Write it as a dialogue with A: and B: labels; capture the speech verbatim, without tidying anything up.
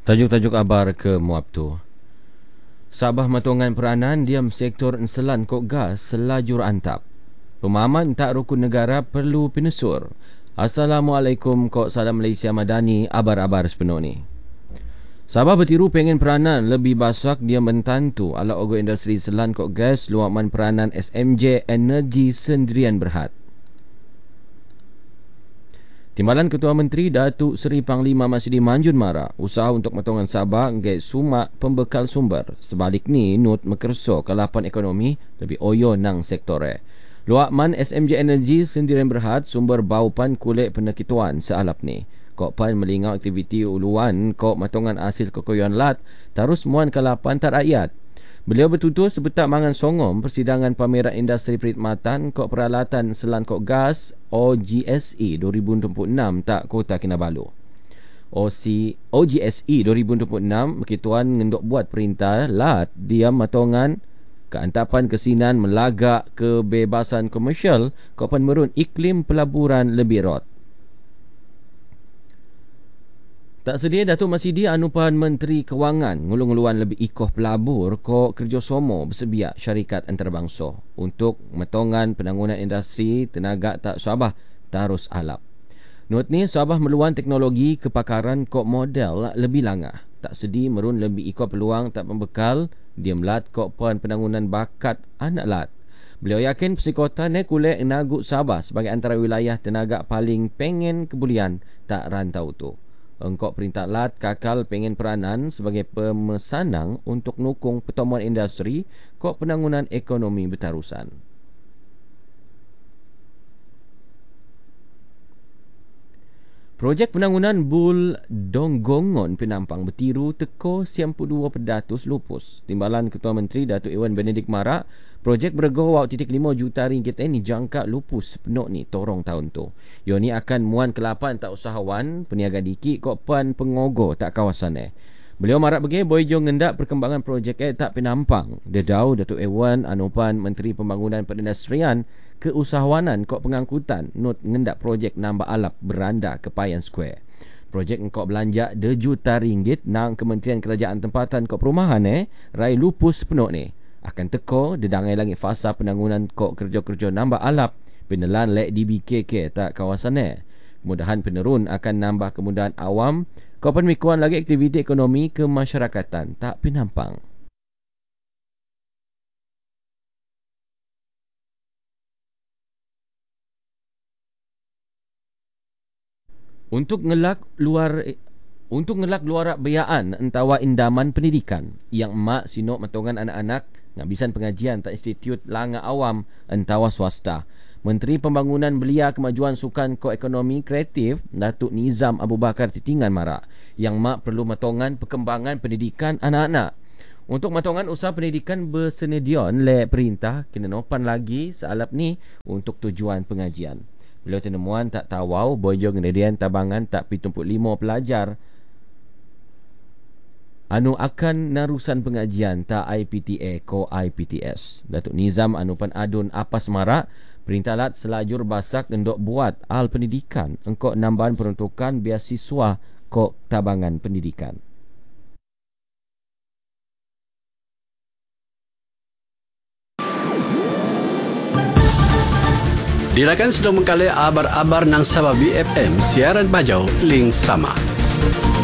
A: Tajuk-tajuk abar ke Muab tu. Sabah matongan peranan diam sektor enselan kok gas selajur antap. Pemahaman tak rukun negara perlu pinesur. Assalamualaikum kok salam Malaysia Madani, abar-abar sepenuh ni. Sabah bertiru pengen peranan lebih basak dia mentantu ala ogo industri selan kok gas luaman peranan S M J Energi Sendirian Berhad. Timbalan Ketua Menteri Datuk Seri Panglima Masidi Manjun Mara usaha untuk matongan Sabah ngai sumak pembekal sumber. Sebalik ni Nut mekerso kelapan ekonomi lebih oyo nang sektore. Luakman S M J Energi Sendirian Berhad sumber baupan kulit penekituan sealap ni. Kok pan melingau aktiviti uluan kok matongan hasil kekoyon lat terus muan kelapan tak rakyat. Beliau bertutur sebetak mangan songom persidangan pameran industri perkhidmatan kok peralatan selan kok gas O G S E dua ribu dua puluh enam tak Kota Kinabalu. O C O G S E dua ribu dua puluh enam berkituan ngendok buat perintah lat diam matongan keantapan kesinan melagak kebebasan komersial kok pan merun iklim pelaburan lebih rot. Tak sedia Datuk Masidi Anupan Menteri Kewangan ngulung-uluan lebih ikoh pelabur ko kerjasama bersebiak syarikat antarabangsa untuk metongan penanggunan industri tenaga tak Sabah tarus alap. Not ni Sabah meluan teknologi kepakaran kok model lebih langah. Tak sedi merun lebih ikoh peluang tak pembekal dia melat kok pon penanggunan bakat anak lat. Beliau yakin psikota ne kulit nagut Sabah sebagai antara wilayah tenaga paling pengen kebulian tak rantau tu. Engkau perintah lat kakal pengen peranan sebagai pemesanang untuk nukung pertemuan industri kok penanggunan ekonomi bertarusan. Projek penanggunan Bul Donggongon Penampang bertiru teko sembilan puluh dua peratus lupus. Timbalan Ketua Menteri Datuk Ewan Benedict Mara, projek berego wak titik lima juta ringgit ini jangka lupus sepenuh ni torong tahun tu. Yo ni akan muan kelapan tak usahawan peniaga dikit kok pan pengogo tak kawasan eh. Beliau marak bagi boyjo ngendak perkembangan projek eh tak penampang. Dedau Datuk Ewan Anupan Menteri Pembangunan Perindustrian keusahawanan kok pengangkutan not ngendak projek nambah alap beranda ke Payan Square. Projek engkau belanja dua juta ringgit nang Kementerian Kerajaan Tempatan kok perumahan eh rai lupus penuh ni. Akan teko dedangai langit fasa penanggunan kok kerja-kerja nambah alap penelan lek D B K K tak kawasan eh. Kemudahan penerun akan nambah kemudahan awam kok pemikuan lagi aktiviti ekonomi kemasyarakatan tak pinampang. Untuk ngelak luar untuk ngelak luar biaan entawa indaman pendidikan yang mak sinok matongan anak-anak ngabisan pengajian tak institut langa awam entawa swasta. Menteri Pembangunan Belia Kemajuan Sukan Koekonomi Kreatif Datuk Nizam Abu Bakar Titingan Marak yang mak perlu matongan perkembangan pendidikan anak-anak. Untuk matongan usaha pendidikan bersenedion le perintah kena nopan lagi sealap ni untuk tujuan pengajian. Beliau tenemuan tak tawau bojo ngendirian tabangan tak tujuh puluh lima pelajar anu akan narusan pengajian tak I P T A ko I P T S. Datuk Nizam Anupan Adun Apas Marak perintah lat selajur basak endok buat al pendidikan engkau nambahan peruntukan beasiswa ko tabangan pendidikan.
B: Dirakan sudah mengkali abar-abar nang Sabah B F M siaran bajau link sama.